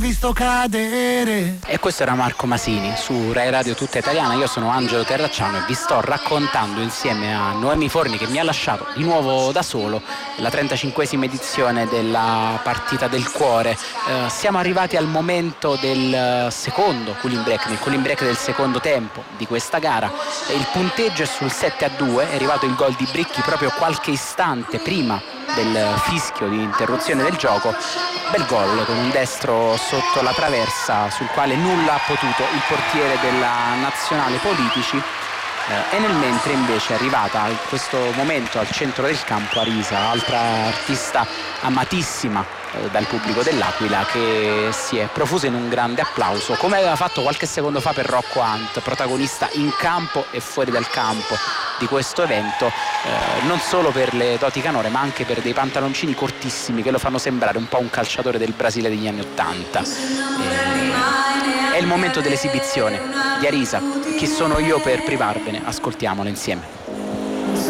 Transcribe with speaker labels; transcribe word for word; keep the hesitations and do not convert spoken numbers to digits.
Speaker 1: visto cadere.
Speaker 2: E questo era Marco Masini su Rai Radio Tutta Italiana. Io sono Angelo Terracciano e vi sto raccontando insieme a Noemi Forni, che mi ha lasciato di nuovo da solo, la trentacinquesima edizione della partita del cuore. Eh, siamo arrivati al momento del secondo cooling break, nel cooling break del secondo tempo di questa gara. E il punteggio è sul sette a due, è arrivato il gol di Bricchi proprio qualche istante prima del fischio di interruzione del gioco. Bel gol con un destro sotto la traversa sul quale nulla ha potuto il portiere della nazionale Politici. Eh, e nel mentre invece è arrivata in questo momento al centro del campo Arisa, altra artista amatissima eh, dal pubblico dell'Aquila, che si è profusa in un grande applauso, come aveva fatto qualche secondo fa per Rocco Hunt, protagonista in campo e fuori dal campo di questo evento, eh, non solo per le doti canore ma anche per dei pantaloncini cortissimi che lo fanno sembrare un po' un calciatore del Brasile degli anni Ottanta. Eh, è il momento dell'esibizione di Arisa. Chi sono io per privarvene? Ascoltiamolo insieme.